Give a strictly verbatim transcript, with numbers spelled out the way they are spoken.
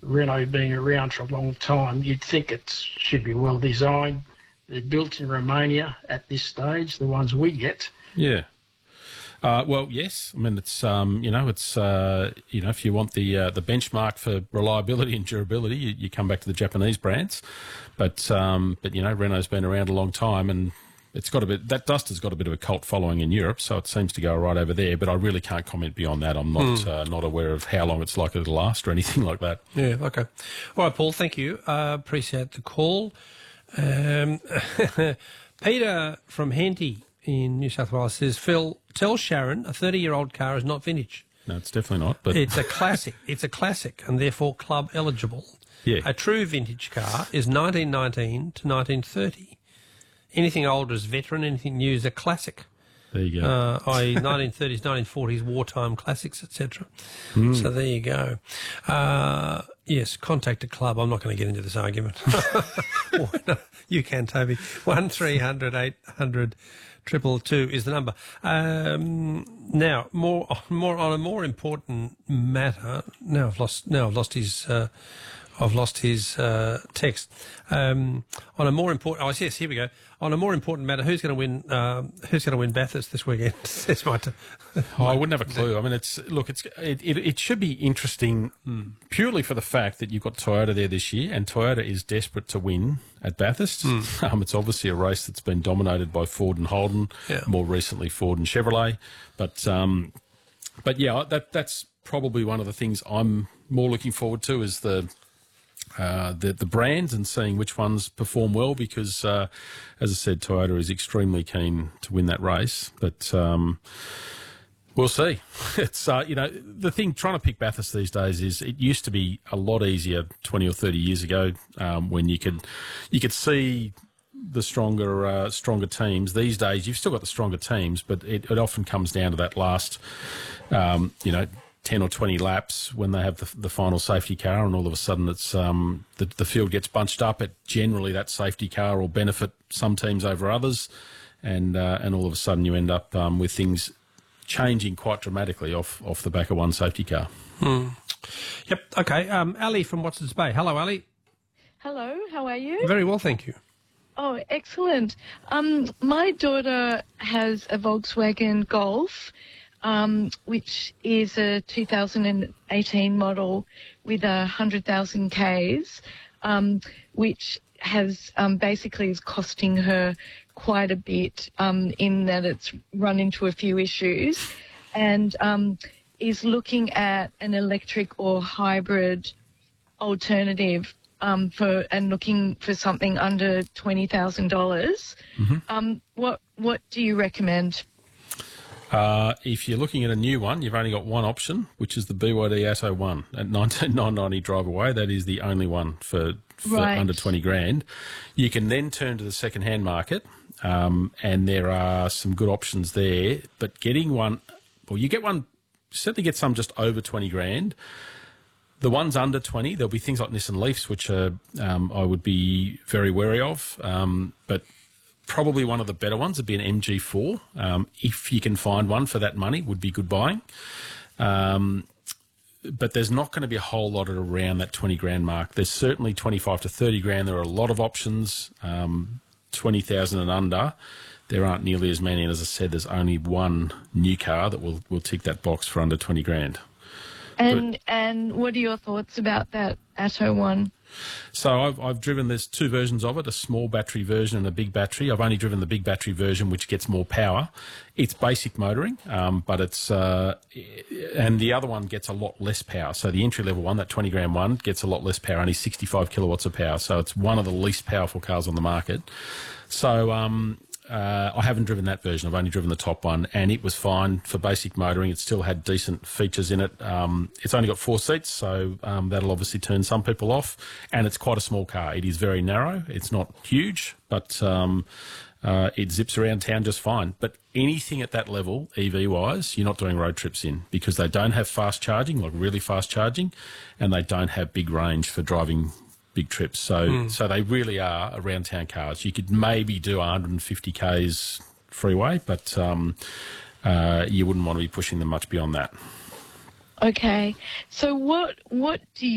Renault being around for a long time, you'd think it should be well designed. They're built in Romania at this stage, the ones we get. Yeah. Uh, well, yes. I mean, it's um, you know, it's uh, you know, if you want the uh, the benchmark for reliability and durability, you, you come back to the Japanese brands. But um, but you know, Renault's been around a long time, and it's got a bit. That Duster's got a bit of a cult following in Europe, so it seems to go right over there. But I really can't comment beyond that. I'm not mm. uh, not aware of how long it's likely to last or anything like that. Yeah. Okay. All right, Paul. Thank you. Uh, appreciate the call. Um, Peter from Henty in New South Wales says, Phil, tell Sharon a thirty-year-old car is not vintage. No, it's definitely not. But it's a classic. It's a classic and therefore club eligible. Yeah. A true vintage car is nineteen nineteen to nineteen thirty. Anything older is veteran. Anything new is a classic. There you go. Uh, that is nineteen thirties, nineteen forties, wartime classics, et cetera. Mm. So there you go. Uh, yes, contact a club. I'm not going to get into this argument. You can, Toby. One three hundred eight hundred triple two is the number. Um, now, more more on a more important matter. Now I've lost. Now I've lost his. Uh, I've lost his uh, text. Um, on a more important, oh yes, here we go. On a more important matter, who's going to win? Um, who's going to win Bathurst this weekend? It's my. T- oh, I wouldn't have a clue. I mean, it's look, it's it, it, it should be interesting mm. purely for the fact that you've got Toyota there this year, and Toyota is desperate to win at Bathurst. Mm. Um, it's obviously a race that's been dominated by Ford and Holden. Yeah. More recently, Ford and Chevrolet. But um, but yeah, that that's probably one of the things I'm more looking forward to is the. Uh, the the brands and seeing which ones perform well because, uh, as I said, Toyota is extremely keen to win that race. But um, we'll see. It's uh, you know the thing trying to pick Bathurst these days is it used to be a lot easier twenty or thirty years ago um, when you could you could see the stronger uh, stronger teams. These days you've still got the stronger teams, but it, it often comes down to that last um, you know. ten or twenty laps when they have the, the final safety car and all of a sudden it's um, the, the field gets bunched up. It generally that safety car will benefit some teams over others and uh, and all of a sudden you end up um, with things changing quite dramatically off, off the back of one safety car. Hmm. Yep, okay. Um, Ali from Watson's Bay. Hello, Ali. Hello, how are you? Very well, thank you. Oh, excellent. Um, my daughter has a Volkswagen Golf, Um, which is a two thousand eighteen model with a one hundred thousand Ks, um, which has um, basically is costing her quite a bit um, in that it's run into a few issues and um, is looking at an electric or hybrid alternative um, for and looking for something under twenty thousand dollars. Mm-hmm. Um, what, what do you recommend? Uh, if you're looking at a new one, you've only got one option, which is the B Y D Atto one at nineteen nine ninety drive away. That is the only one for, for right. under twenty grand. You can then turn to the second-hand market, um, and there are some good options there. But getting one, well, you get one, certainly get some just over twenty grand. The ones under twenty, there'll be things like Nissan Leafs, which are, um, I would be very wary of, um, but probably one of the better ones would be an M G four. Um, if you can find one for that money, would be good buying. Um, but there's not going to be a whole lot at around that twenty grand mark. There's certainly twenty-five to thirty grand. There are a lot of options. Um, twenty thousand and under, there aren't nearly as many. And as I said, there's only one new car that will, will tick that box for under twenty grand. And but, and what are your thoughts about that Atto one? So I've, I've driven, there's two versions of it, a small battery version and a big battery. I've only driven the big battery version, which gets more power. It's basic motoring, um, but it's, uh, and the other one gets a lot less power. So the entry level one, that twenty grand one, gets a lot less power, only sixty-five kilowatts of power. So it's one of the least powerful cars on the market. So, um, Uh, I haven't driven that version. I've only driven the top one, and it was fine for basic motoring. It still had decent features in it. Um, it's only got four seats, so um, that'll obviously turn some people off, and it's quite a small car. It is very narrow. It's not huge, but um, uh, it zips around town just fine. But anything at that level, E V-wise, you're not doing road trips in because they don't have fast charging, like really fast charging, and they don't have big range for driving big trips. So mm. so they really are around town cars. You could maybe do one hundred fifty kays freeway, but um, uh, you wouldn't want to be pushing them much beyond that. Okay. So what what do you